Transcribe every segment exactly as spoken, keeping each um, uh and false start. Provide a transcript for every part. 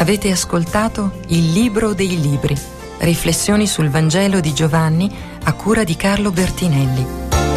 Avete ascoltato Il Libro dei Libri, riflessioni sul Vangelo di Giovanni a cura di Carlo Bertinelli.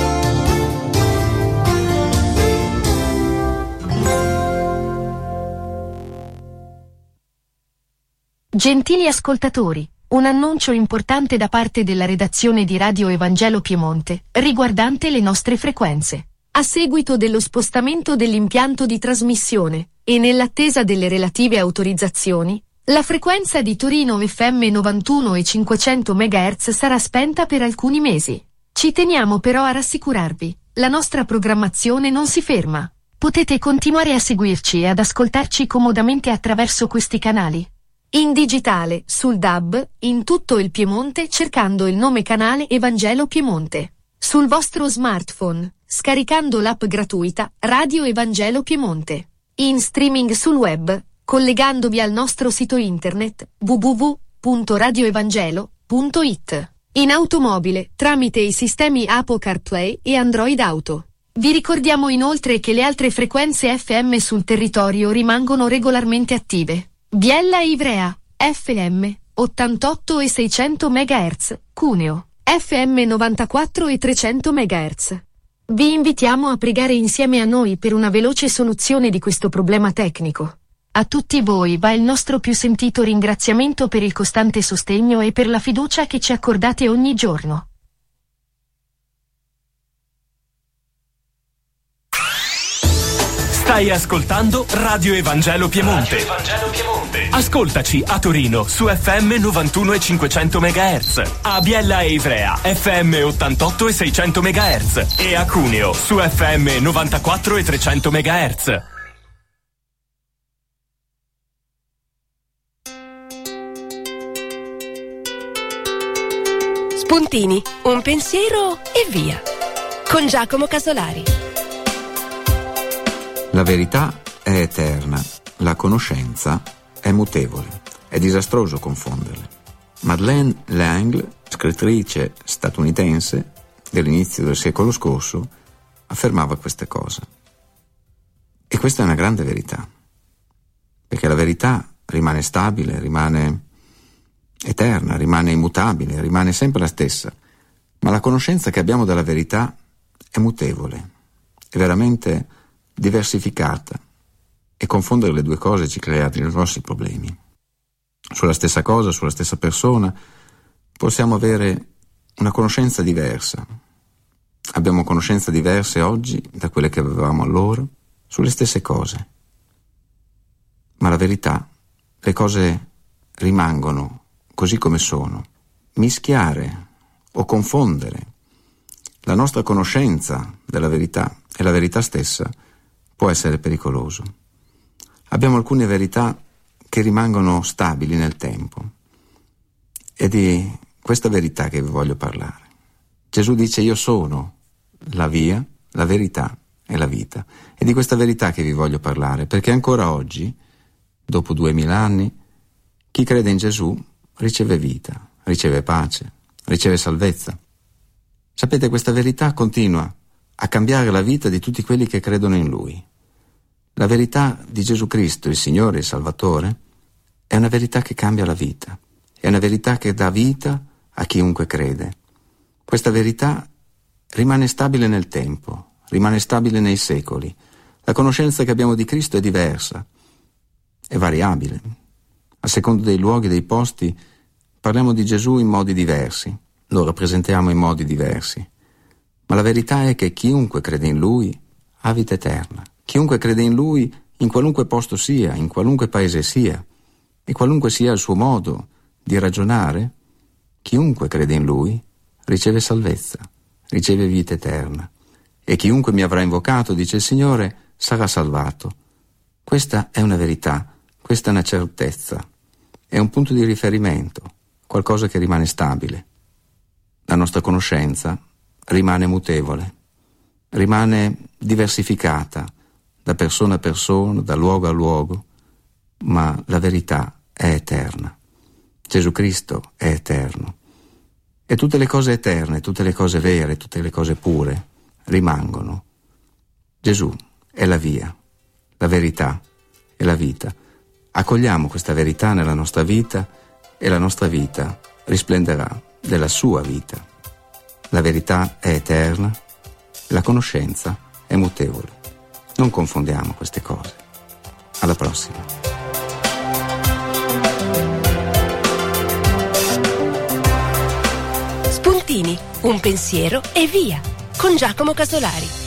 Gentili ascoltatori, un annuncio importante da parte della redazione di Radio Evangelo Piemonte, riguardante le nostre frequenze. A seguito dello spostamento dell'impianto di trasmissione, e nell'attesa delle relative autorizzazioni, la frequenza di Torino F M novantuno e cinquecento megahertz sarà spenta per alcuni mesi. Ci teniamo però a rassicurarvi, la nostra programmazione non si ferma. Potete continuare a seguirci e ad ascoltarci comodamente attraverso questi canali. In digitale, sul D A B, in tutto il Piemonte cercando il nome canale Evangelo Piemonte. Sul vostro smartphone, scaricando l'app gratuita Radio Evangelo Piemonte. In streaming sul web, collegandovi al nostro sito internet w w w punto radio evangelo punto i t. In automobile, tramite i sistemi Apple CarPlay e Android Auto. Vi ricordiamo inoltre che le altre frequenze F M sul territorio rimangono regolarmente attive. Biella e Ivrea, F M, ottantotto e seicento megahertz, Cuneo, F M novantaquattro e trecento megahertz. Vi invitiamo a pregare insieme a noi per una veloce soluzione di questo problema tecnico. A tutti voi va il nostro più sentito ringraziamento per il costante sostegno e per la fiducia che ci accordate ogni giorno. Stai ascoltando Radio Evangelo Piemonte. Radio Evangelo Piemonte. Ascoltaci a Torino su F M novantuno e cinquecento megahertz, a Biella e Ivrea F M ottantotto e seicento megahertz e a Cuneo su F M novantaquattro e trecento megahertz. Spuntini, un pensiero e via. Con Giacomo Casolari. La verità è eterna, la conoscenza è mutevole. È disastroso confonderle. Madeleine L'Engle, scrittrice statunitense dell'inizio del secolo scorso, affermava queste cose. E questa è una grande verità, perché la verità rimane stabile, rimane eterna, rimane immutabile, rimane sempre la stessa, ma la conoscenza che abbiamo della verità è mutevole, è veramente diversificata, e confondere le due cose ci crea dei grossi problemi. Sulla stessa cosa, sulla stessa persona, possiamo avere una conoscenza diversa. Abbiamo conoscenze diverse oggi da quelle che avevamo allora, sulle stesse cose. Ma la verità, le cose rimangono così come sono. Mischiare o confondere la nostra conoscenza della verità e la verità stessa può essere pericoloso. Abbiamo alcune verità che rimangono stabili nel tempo. È di questa verità che vi voglio parlare. Gesù dice: io sono la via, la verità e la vita. È di questa verità che vi voglio parlare, perché ancora oggi, dopo duemila anni, chi crede in Gesù riceve vita, riceve pace, riceve salvezza. Sapete, questa verità continua a cambiare la vita di tutti quelli che credono in Lui. La verità di Gesù Cristo, il Signore e il Salvatore, è una verità che cambia la vita, è una verità che dà vita a chiunque crede. Questa verità rimane stabile nel tempo, rimane stabile nei secoli. La conoscenza che abbiamo di Cristo è diversa, è variabile. A seconda dei luoghi, dei posti, parliamo di Gesù in modi diversi, lo rappresentiamo in modi diversi. Ma la verità è che chiunque crede in Lui ha vita eterna. Chiunque crede in Lui, in qualunque posto sia, in qualunque paese sia, e qualunque sia il suo modo di ragionare, chiunque crede in Lui riceve salvezza, riceve vita eterna. E chiunque mi avrà invocato, dice il Signore, sarà salvato. Questa è una verità, questa è una certezza, è un punto di riferimento, qualcosa che rimane stabile. La nostra conoscenza rimane mutevole, rimane diversificata da persona a persona, da luogo a luogo, ma la verità è eterna. Gesù Cristo è eterno. E tutte le cose eterne, tutte le cose vere, tutte le cose pure rimangono. Gesù è la via, la verità e la vita. Accogliamo questa verità nella nostra vita e la nostra vita risplenderà della sua vita. La verità è eterna, la conoscenza è mutevole. Non confondiamo queste cose. Alla prossima. Spuntini, un pensiero e via, con Giacomo Casolari.